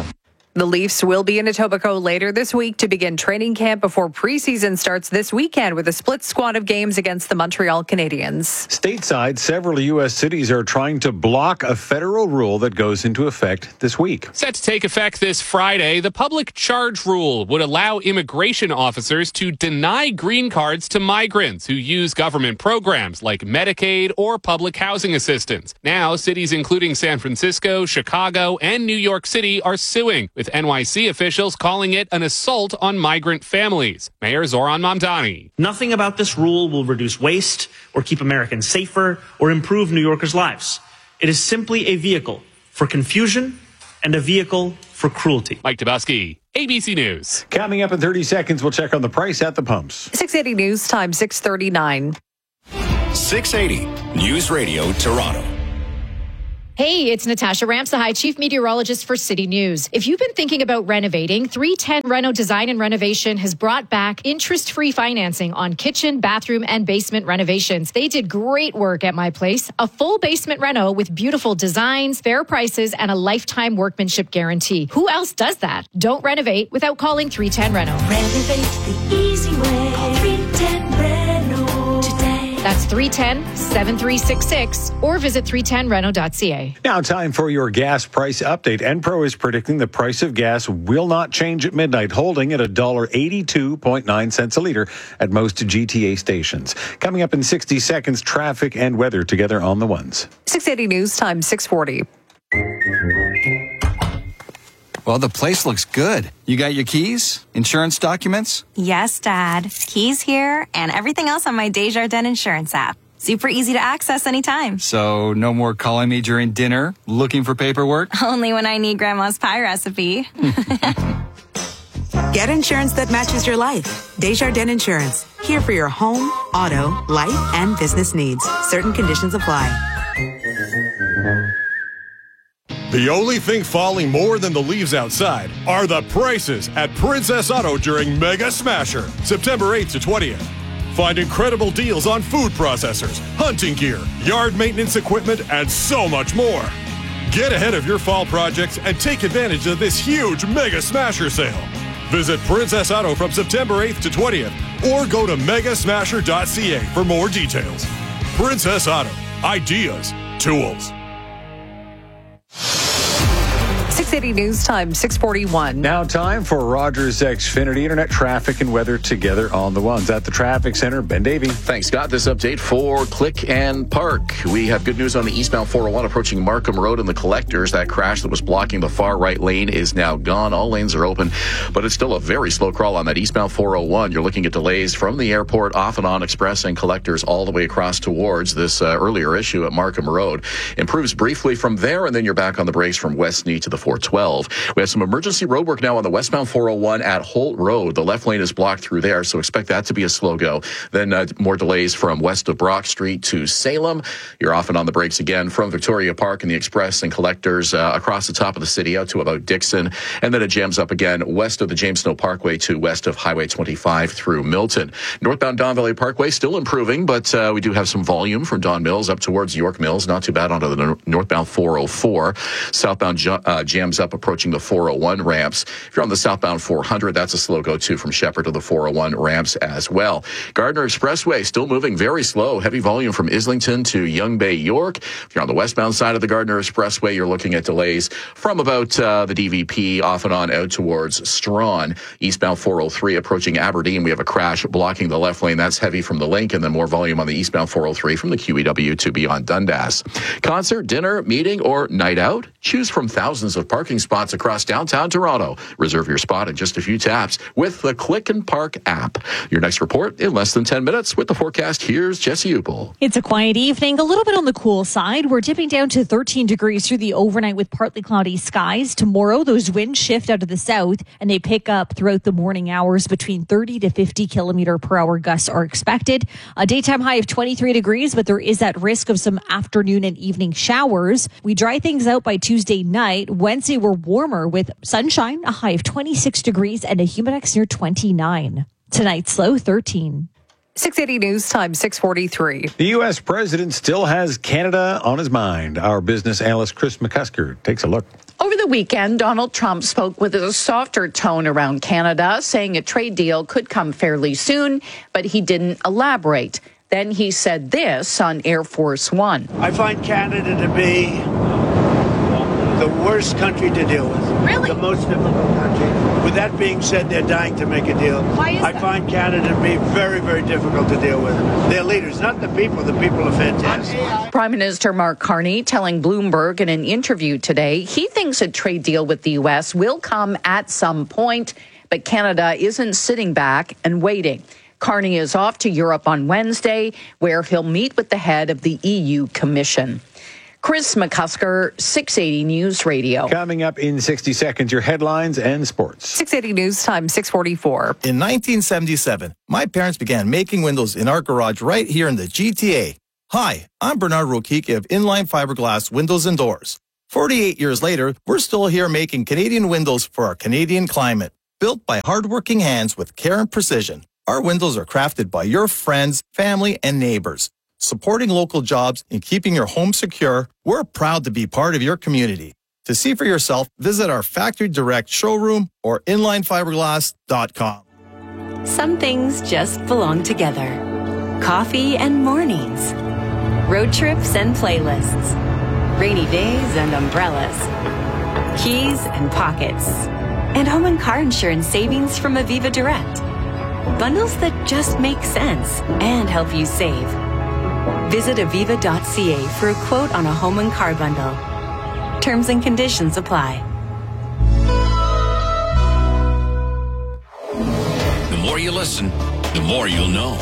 The Leafs will be in Etobicoke later this week to begin training camp before preseason starts this weekend with a split squad of games against the Montreal Canadiens. Stateside, several U S cities are trying to block a federal rule that goes into effect this week. Set to take effect this Friday, the public charge rule would allow immigration officers to deny green cards to migrants who use government programs like Medicaid or public housing assistance. Now, cities including San Francisco, Chicago, and New York City are suing, with N Y C officials calling it an assault on migrant families. Mayor Zoran Mamdani. Nothing about this rule will reduce waste or keep Americans safer or improve New Yorkers' lives. It is simply a vehicle for confusion and a vehicle for cruelty. Mike Tabowski, A B C News. Coming up in thirty seconds, we'll check on the price at the pumps. six eighty News Time, six thirty-nine. six eighty News Radio Toronto. Hey, it's Natasha Ramsahai, Chief Meteorologist for City News. If you've been thinking about renovating, three ten Reno Design and Renovation has brought back interest-free financing on kitchen, bathroom, and basement renovations. They did great work at my place. A full basement reno with beautiful designs, fair prices, and a lifetime workmanship guarantee. Who else does that? Don't renovate without calling three ten Reno. Renovate the easy way. Call three ten Reno today. That's three one zero, seven three six six or visit three ten reno dot c a. Now, time for your gas price update. Enpro is predicting the price of gas will not change at midnight, holding at one dollar eighty-two point nine cents a liter at most G T A stations. Coming up in sixty seconds, traffic and weather together on the ones. six eighty News Time, six forty. Well, the place looks good. You got your keys? Insurance documents? Yes, Dad. Keys here and everything else on my Desjardins Insurance app. Super easy to access anytime. So no more calling me during dinner, looking for paperwork? Only when I need Grandma's pie recipe. Get insurance that matches your life. Desjardins Insurance. Here for your home, auto, life, and business needs. Certain conditions apply. The only thing falling more than the leaves outside are the prices at Princess Auto during Mega Smasher, September eighth to twentieth. Find incredible deals on food processors, hunting gear, yard maintenance equipment, and so much more. Get ahead of your fall projects and take advantage of this huge Mega Smasher sale. Visit Princess Auto from September eighth to twentieth or go to mega smasher dot c a for more details. Princess Auto. Ideas. Tools. six eighty News Time, six forty-one. Now time for Rogers Xfinity Internet traffic and weather together on the ones. At the traffic center, Ben Davey. Thanks, Scott. This update for Click and Park. We have good news on the eastbound four oh one approaching Markham Road and the collectors. That crash that was blocking the far right lane is now gone. All lanes are open, but it's still a very slow crawl on that eastbound four oh one. You're looking at delays from the airport off and on Express and collectors all the way across towards this uh, earlier issue at Markham Road. Improves briefly from there, and then you're back on the brakes from West Knee to the four twelve. We have some emergency road work now on the westbound four oh one at Holt Road. The left lane is blocked through there, so expect that to be a slow go. Then uh, more delays from west of Brock Street to Salem. You're off and on the brakes again from Victoria Park and the Express and collectors uh, across the top of the city out to about Dixon. And then it jams up again west of the James Snow Parkway to west of Highway twenty-five through Milton. Northbound Don Valley Parkway still improving, but uh, we do have some volume from Don Mills up towards York Mills. Not too bad onto the no- northbound four oh four. Southbound ju- uh, jams up approaching the four oh one ramps. If you're on the southbound four hundred, that's a slow go too from Shepherd to the four oh one ramps as well. Gardner Expressway still moving very slow. Heavy volume from Islington to Young Bay, York. If you're on the westbound side of the Gardner Expressway, you're looking at delays from about uh, the D V P off and on out towards Strawn. Eastbound four oh three approaching Aberdeen, we have a crash blocking the left lane. That's heavy from the link, and then more volume on the eastbound four oh three from the Q E W to beyond Dundas. Concert, dinner, meeting, or night out? Choose from thousands of parking spots across downtown Toronto. Reserve your spot in just a few taps with the Click and Park app. Your next report in less than ten minutes with the forecast. Here's Jesse Upel. It's a quiet evening, a little bit on the cool side. We're dipping down to thirteen degrees through the overnight with partly cloudy skies. Tomorrow, those winds shift out of the south and they pick up throughout the morning hours. Between thirty to fifty kilometer per hour gusts are expected. A daytime high of twenty-three degrees, but there is that risk of some afternoon and evening showers. We dry things out by Tuesday night. Wednesday, we're warmer with sunshine, a high of twenty-six degrees, and a humidex near twenty-nine. Tonight's low, thirteen. six eighty News Time, six forty-three. The U S president still has Canada on his mind. Our business analyst Chris McCusker takes a look. Over the weekend, Donald Trump spoke with a softer tone around Canada, saying a trade deal could come fairly soon, but he didn't elaborate. Then he said this on Air Force One. I find Canada to be the worst country to deal with. Really? The most difficult country. With that being said, they're dying to make a deal. Why is I that? find Canada to be very, very difficult to deal with. Their leaders, not the people. The people are fantastic. Prime Minister Mark Carney telling Bloomberg in an interview today he thinks a trade deal with the U S will come at some point, but Canada isn't sitting back and waiting. Carney is off to Europe on Wednesday, where he'll meet with the head of the E U Commission. Chris McCusker, six eighty News Radio. Coming up in sixty seconds, your headlines and sports. six eighty News Time, six forty-four. In nineteen seventy-seven, my parents began making windows in our garage right here in the G T A. Hi, I'm Bernard Rokicki of Inline Fiberglass Windows and Doors. forty-eight years later, we're still here making Canadian windows for our Canadian climate. Built by hardworking hands with care and precision, our windows are crafted by your friends, family, and neighbors. Supporting local jobs and keeping your home secure, we're proud to be part of your community. To see for yourself, visit our Factory Direct showroom or inline fiberglass dot com. Some things just belong together. Coffee and mornings. Road trips and playlists. Rainy days and umbrellas. Keys and pockets. And home and car insurance savings from Aviva Direct. Bundles that just make sense and help you save. Visit aviva dot c a for a quote on a home and car bundle. Terms and conditions apply. The more you listen, the more you'll know.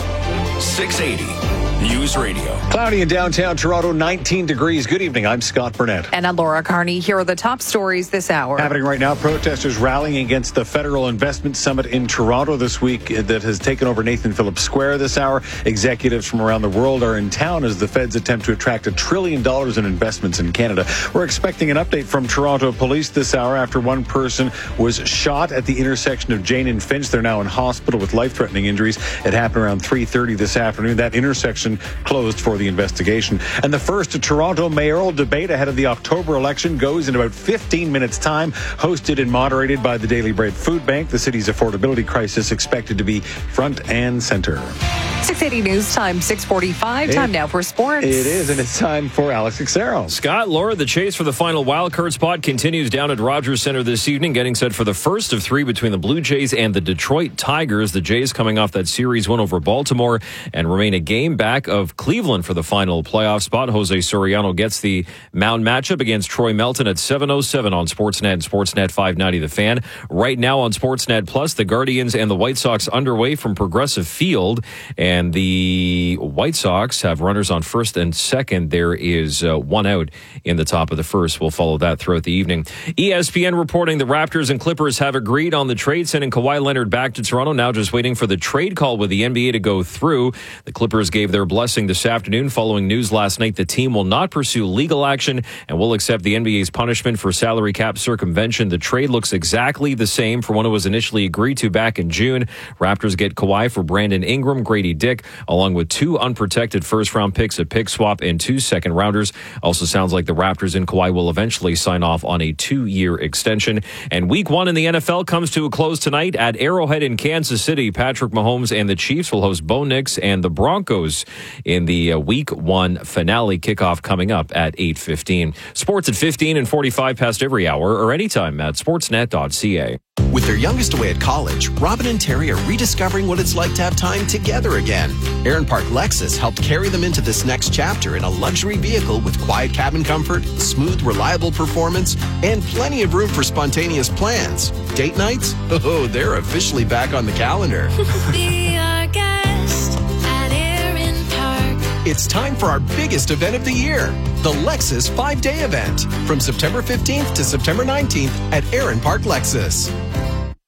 six eighty News Radio. Cloudy in downtown Toronto, nineteen degrees. Good evening. I'm Scott Burnett. And I'm Laura Carney. Here are the top stories this hour. Happening right now, protesters rallying against the Federal Investment Summit in Toronto this week that has taken over Nathan Phillips Square this hour. Executives from around the world are in town as the feds attempt to attract a trillion dollars in investments in Canada. We're expecting an update from Toronto police this hour after one person was shot at the intersection of Jane and Finch. They're now in hospital with life-threatening injuries. It happened around three thirty this afternoon. That intersection closed for the investigation. And the first Toronto mayoral debate ahead of the October election goes in about fifteen minutes' time. Hosted and moderated by the Daily Bread Food Bank, the city's affordability crisis expected to be front and center. six eighty News Time, six forty-five. Time now for sports. It is, and it's time for Alex Xero. Scott, Laura, the chase for the final wildcard spot continues down at Rogers Centre this evening, getting set for the first of three between the Blue Jays and the Detroit Tigers. The Jays coming off that series win over Baltimore and remain a game back of Cleveland for the final playoff spot. Jose Soriano gets the mound matchup against Troy Melton at seven oh seven on Sportsnet and Sportsnet five ninety The Fan. Right now on Sportsnet Plus, the Guardians and the White Sox underway from Progressive Field. And the White Sox have runners on first and second. There is uh, one out in the top of the first. We'll follow that throughout the evening. E S P N reporting the Raptors and Clippers have agreed on the trade, sending Kawhi Leonard back to Toronto. Now just waiting for the trade call with the N B A to go through. The Clippers gave their blessing this afternoon following news last night the team will not pursue legal action and will accept the N B A's punishment for salary cap circumvention. The trade looks exactly the same from when it was initially agreed to back in June. Raptors get Kawhi for Brandon Ingram, Grady Dick, along with two unprotected first-round picks, a pick swap, and two second-rounders. Also sounds like the Raptors and Kawhi will eventually sign off on a two-year extension. And week one in the N F L comes to a close tonight at Arrowhead in Kansas City. Patrick Mahomes and the Chiefs will host Bo Nix and the Broncos in the uh, week one finale kickoff coming up at eight fifteen. Sports at fifteen and forty-five past every hour or anytime at sportsnet dot c a. With their youngest away at college, Robin and Terry are rediscovering what it's like to have time together again. Aaron Park Lexus helped carry them into this next chapter in a luxury vehicle with quiet cabin comfort, smooth, reliable performance, and plenty of room for spontaneous plans. Date nights? Oh, they're officially back on the calendar. Be our guest at Aaron Park. It's time for our biggest event of the year, the Lexus five-day event, from September fifteenth to September nineteenth at Aaron Park Lexus.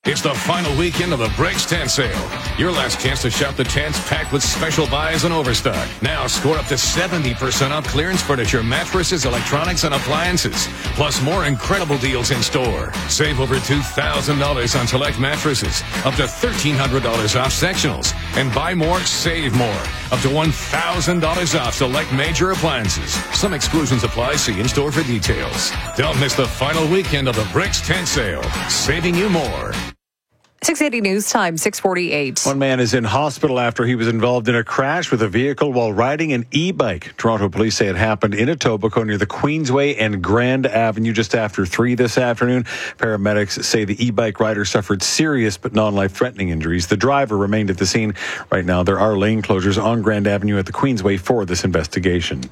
It's the final weekend of the Bricks Tent Sale. Your last chance to shop the tents packed with special buys and overstock. Now score up to seventy percent off clearance furniture, mattresses, electronics, and appliances. Plus more incredible deals in store. Save over two thousand dollars on select mattresses. Up to thirteen hundred dollars off sectionals. And buy more, save more. Up to one thousand dollars off select major appliances. Some exclusions apply. See in-store for details. Don't miss the final weekend of the Bricks Tent Sale. Saving you more. six eighty News Time, six forty-eight. One man is in hospital after he was involved in a crash with a vehicle while riding an e-bike. Toronto police say it happened in Etobicoke near the Queensway and Grand Avenue just after three this afternoon. Paramedics say the e-bike rider suffered serious but non-life-threatening injuries. The driver remained at the scene. Right now, there are lane closures on Grand Avenue at the Queensway for this investigation.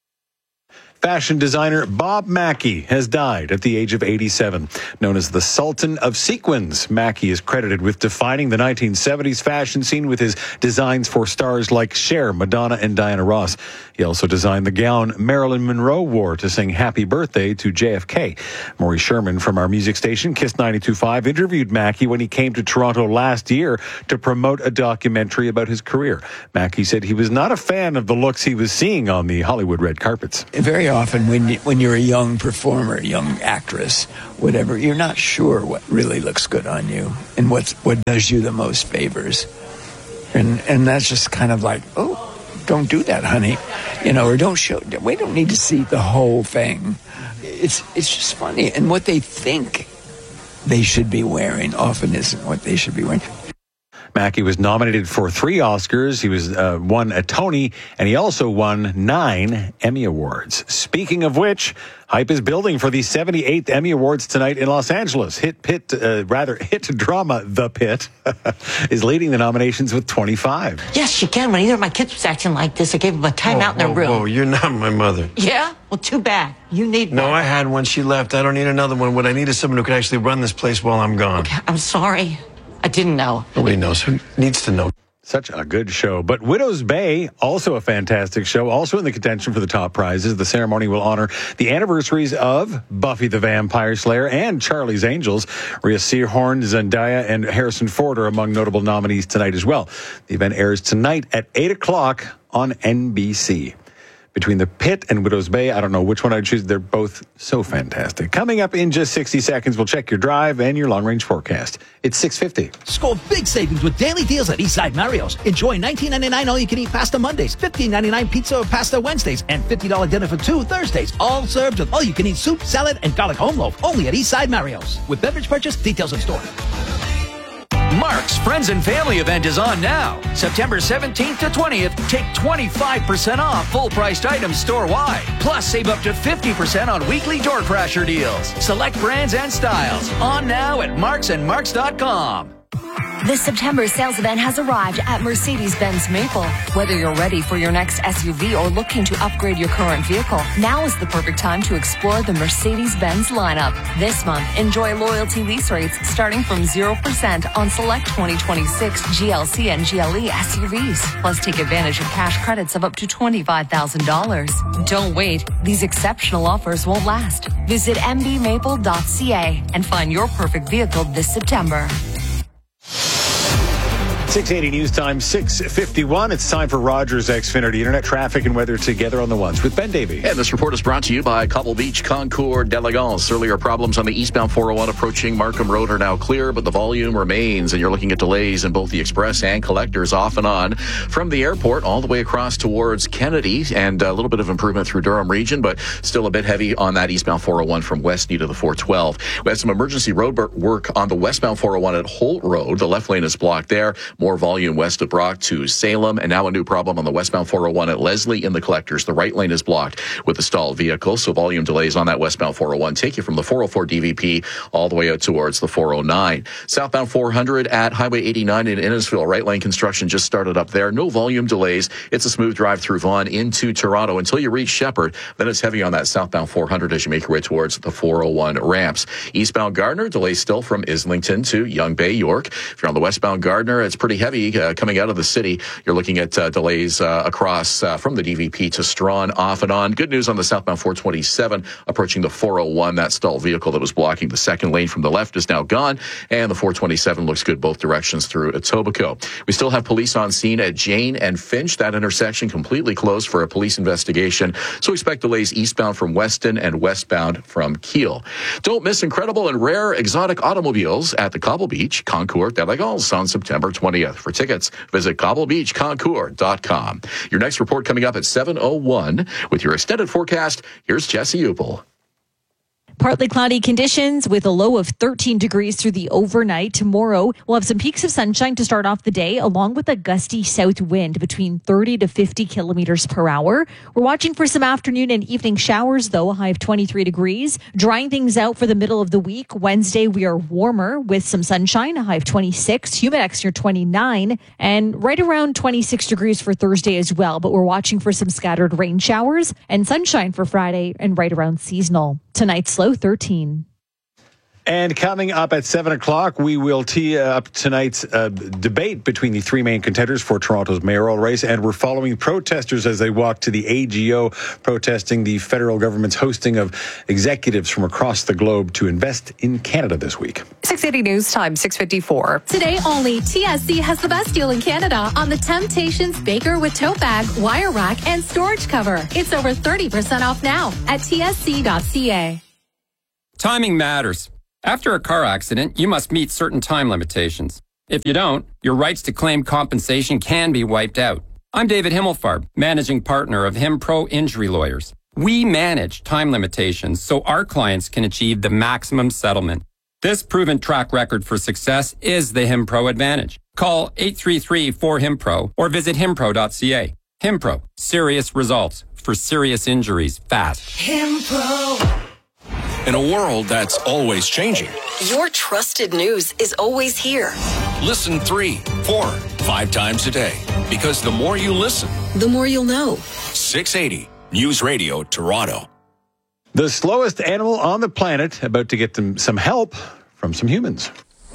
Fashion designer Bob Mackie has died at the age of eighty-seven. Known as the Sultan of Sequins, Mackie is credited with defining the nineteen seventies fashion scene with his designs for stars like Cher, Madonna, and Diana Ross. He also designed the gown Marilyn Monroe wore to sing Happy Birthday to J F K. Maury Sherman from our music station, Kiss ninety-two point five, interviewed Mackie when he came to Toronto last year to promote a documentary about his career. Mackie said he was not a fan of the looks he was seeing on the Hollywood red carpets. Very often when you, when you're a young performer, young actress, whatever, you're not sure what really looks good on you and what's what does you the most favors. And and that's just kind of like, oh, don't do that, honey. You know, or don't show, we don't need to see the whole thing. It's it's just funny. And what they think they should be wearing often isn't what they should be wearing. Mackie was nominated for three Oscars. He was uh, won a Tony, and he also won nine Emmy Awards. Speaking of which, hype is building for the seventy-eighth Emmy Awards tonight in Los Angeles. Hit Pit, uh, rather hit drama The Pit, is leading the nominations with twenty-five. Yes, you can. When either of my kids was acting like this, I gave them a timeout in their room. Oh, you're not my mother. Yeah? Well, too bad. You need No, one. I had one. She left. I don't need another one. What I need is someone who can actually run this place while I'm gone. Okay, I'm sorry. I didn't know. Nobody knows. Who needs to know? Such a good show. But Widow's Bay, also a fantastic show, also in the contention for the top prizes. The ceremony will honor the anniversaries of Buffy the Vampire Slayer and Charlie's Angels. Rhea Seehorn, Zendaya, and Harrison Ford are among notable nominees tonight as well. The event airs tonight at eight o'clock on N B C. Between The Pit and Widow's Bay, I don't know which one I'd choose. They're both so fantastic. Coming up in just sixty seconds, we'll check your drive and your long-range forecast. It's six fifty. Score big savings with daily deals at Eastside Mario's. Enjoy nineteen ninety-nine all-you-can-eat pasta Mondays, fifteen ninety-nine pizza or pasta Wednesdays, and fifty dollars dinner for two Thursdays. All served with all-you-can-eat soup, salad, and garlic home loaf. Only at Eastside Mario's. With beverage purchase, details in store. Mark's Friends and Family event is on now. September seventeenth to twentieth, take twenty-five percent off full-priced items store-wide. Plus, save up to fifty percent on weekly door crasher deals. Select brands and styles. On now at marks and marks dot com. The September sales event has arrived at Mercedes-Benz Maple. Whether you're ready for your next S U V or looking to upgrade your current vehicle, now is the perfect time to explore the Mercedes-Benz lineup. This month, enjoy loyalty lease rates starting from zero percent on select twenty twenty-six G L C and G L E S U Vs. Plus, take advantage of cash credits of up to twenty-five thousand dollars. Don't wait. These exceptional offers won't last. Visit m b maple dot c a and find your perfect vehicle this September. six eighty News Time, six fifty-one. It's time for Rogers Xfinity Internet traffic and weather together on the ones with Ben Davey. And this report is brought to you by Cobble Beach, Concours, d'Elegance. Earlier problems on the eastbound four oh one approaching Markham Road are now clear, but the volume remains, and you're looking at delays in both the express and collectors off and on from the airport all the way across towards Kennedy, and a little bit of improvement through Durham region, but still a bit heavy on that eastbound four oh one from Westney to the four twelve. We had some emergency road work on the westbound four oh one at Holt Road. The left lane is blocked there. More volume west of Brock to Salem, and now a new problem on the westbound four oh one at Leslie in the collectors. The right lane is blocked with a stalled vehicle, so volume delays on that westbound four oh one take you from the four oh four D V P all the way out towards the four oh nine. Southbound four hundred at Highway eighty-nine in Innisfil. Right lane construction just started up there. No volume delays. It's a smooth drive through Vaughan into Toronto until you reach Shepherd. Then it's heavy on that southbound four hundred as you make your way towards the four oh one ramps. Eastbound Gardner, delays still from Islington to Young Bay, York. If you're on the westbound Gardner, it's pretty pretty heavy uh, coming out of the city. You're looking at uh, delays uh, across uh, from the D V P to Strawn, off and on. Good news on the southbound four twenty-seven approaching the four oh one. That stalled vehicle that was blocking the second lane from the left is now gone, and the four twenty-seven looks good both directions through Etobicoke. We still have police on scene at Jane and Finch. That intersection completely closed for a police investigation, so expect delays eastbound from Weston and westbound from Kiel. Don't miss incredible and rare exotic automobiles at the Cobble Beach Concours d'Elegance on September twentieth. For tickets, visit cobble beach concours dot com. Your next report coming up at seven oh one. With your extended forecast, here's Jesse Upel. Partly cloudy conditions with a low of thirteen degrees through the overnight. Tomorrow, we'll have some peaks of sunshine to start off the day, along with a gusty south wind between thirty to fifty kilometers per hour. We're watching for some afternoon and evening showers, though, a high of twenty-three degrees. Drying things out for the middle of the week. Wednesday, we are warmer with some sunshine, a high of twenty-six. Humidex near twenty-nine, and right around twenty-six degrees for Thursday as well. But we're watching for some scattered rain showers and sunshine for Friday and right around seasonal. Tonight's low thirteen. And coming up at seven o'clock, we will tee up tonight's uh, debate between the three main contenders for Toronto's mayoral race. And we're following protesters as they walk to the A G O, protesting the federal government's hosting of executives from across the globe to invest in Canada this week. six eighty News Time, six fifty-four. Today only, T S C has the best deal in Canada on the Temptations Baker with tote bag, wire rack, and storage cover. It's over thirty percent off now at T S C dot C A. Timing matters. After a car accident, you must meet certain time limitations. If you don't, your rights to claim compensation can be wiped out. I'm David Himmelfarb, managing partner of HimPro Injury Lawyers. We manage time limitations so our clients can achieve the maximum settlement. This proven track record for success is the HimPro advantage. Call eight three three, four, HimPro or visit himpro dot c a. HimPro, serious results for serious injuries fast. HimPro. In a world that's always changing, your trusted news is always here. Listen three, four, five times a day. Because the more you listen, the more you'll know. six eighty News Radio Toronto. The slowest animal on the planet about to get them some help from some humans.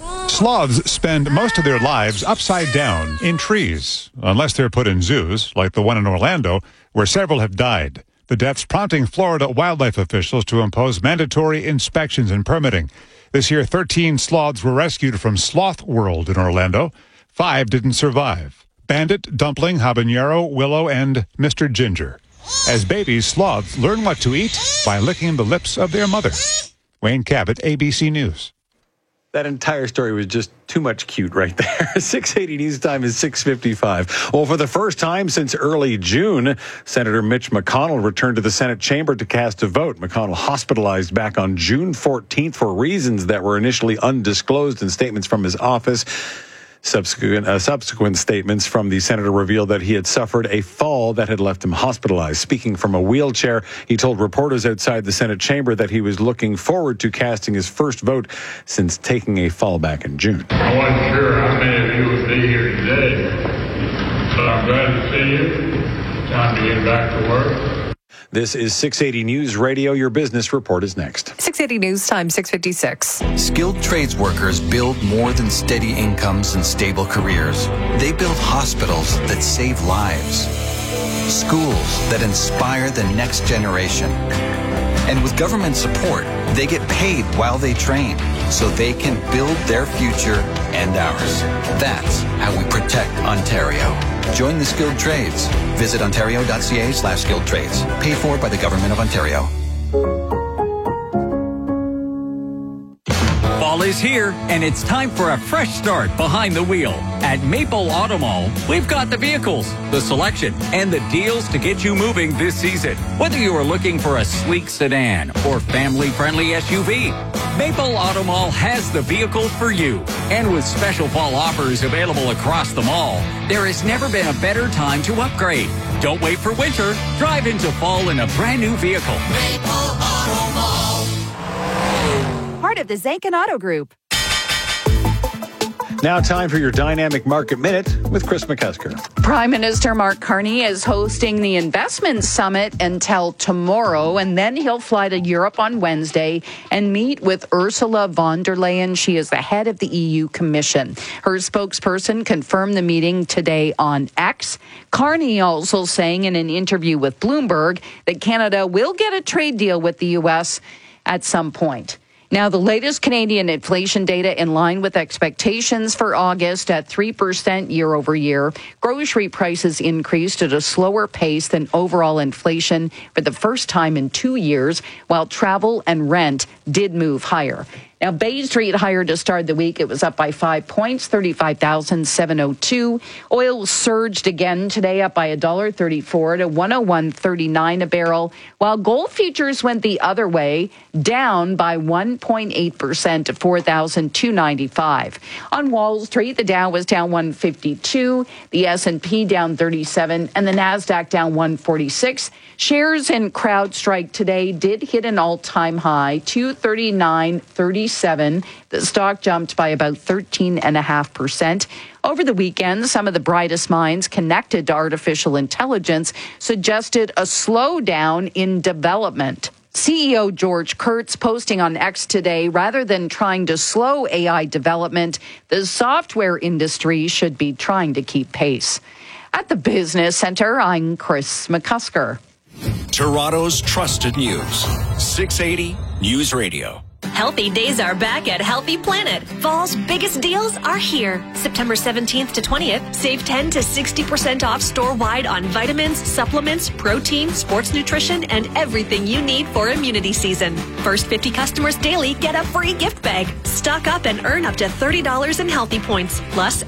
Sloths spend most of their lives upside down in trees, unless they're put in zoos, like the one in Orlando, where several have died. The deaths prompting Florida wildlife officials to impose mandatory inspections and permitting. This year, thirteen sloths were rescued from Sloth World in Orlando. Five didn't survive. Bandit, Dumpling, Habanero, Willow, and Mister Ginger. As babies, sloths learn what to eat by licking the lips of their mother. Wayne Cabot, A B C News. That entire story was just too much cute right there. six eighty News Time is six fifty-five. Well, for the first time since early June, Senator Mitch McConnell returned to the Senate chamber to cast a vote. McConnell hospitalized back on June fourteenth for reasons that were initially undisclosed in statements from his office. Subsequent, uh, subsequent statements from the senator revealed that he had suffered a fall that had left him hospitalized. Speaking from a wheelchair, he told reporters outside the Senate chamber that he was looking forward to casting his first vote since taking a fall back in June. I wasn't sure how many of you would be here today, but I'm glad to see you. Time to get back to work. This is six eighty News Radio. Your business report is next. six eighty News Time, six fifty-six. Skilled trades workers build more than steady incomes and stable careers. They build hospitals that save lives, schools that inspire the next generation. And with government support, they get paid while they train so they can build their future and ours. That's how we protect Ontario. Join the skilled trades. Visit ontario dot c a slash skilled trades. Paid for by the Government of Ontario. Fall is here, and it's time for a fresh start behind the wheel. At Maple Auto Mall, we've got the vehicles, the selection, and the deals to get you moving this season. Whether you are looking for a sleek sedan or family-friendly S U V, Maple Auto Mall has the vehicle for you. And with special fall offers available across the mall, there has never been a better time to upgrade. Don't wait for winter. Drive into fall in a brand new vehicle. Maple Auto Mall. Part of the Zankin Auto Group. Now time for your Dynamic Market Minute with Chris McCusker. Prime Minister Mark Carney is hosting the Investment Summit until tomorrow, and then he'll fly to Europe on Wednesday and meet with Ursula von der Leyen. She is the head of the E U Commission. Her spokesperson confirmed the meeting today on X. Carney also saying in an interview with Bloomberg that Canada will get a trade deal with the U S at some point. Now, the latest Canadian inflation data in line with expectations for August at three percent year over year. Grocery prices increased at a slower pace than overall inflation for the first time in two years, while travel and rent did move higher. Now, Bay Street higher to start the week. It was up by five points, thirty-five thousand seven hundred two. Oil surged again today, up by one dollar thirty-four to one oh one thirty-nine a barrel, while gold futures went the other way, down by one point eight percent to four thousand two hundred ninety-five. On Wall Street, the Dow was down one fifty-two, the S and P down thirty-seven, and the Nasdaq down one forty-six. Shares in CrowdStrike today did hit an all-time high, two thirty-nine thirty-seven. The stock jumped by about thirteen point five percent. Over the weekend, some of the brightest minds connected to artificial intelligence suggested a slowdown in development. C E O George Kurtz posting on X today, rather than trying to slow A I development, the software industry should be trying to keep pace. At the Business Center, I'm Chris McCusker. Toronto's trusted news. six eighty News Radio. Healthy days are back at Healthy Planet. Fall's biggest deals are here. September seventeenth to twentieth, save ten to sixty percent off store-wide on vitamins, supplements, protein, sports nutrition, and everything you need for immunity season. First fifty customers daily get a free gift bag. Stock up and earn up to thirty dollars in Healthy Points. Plus,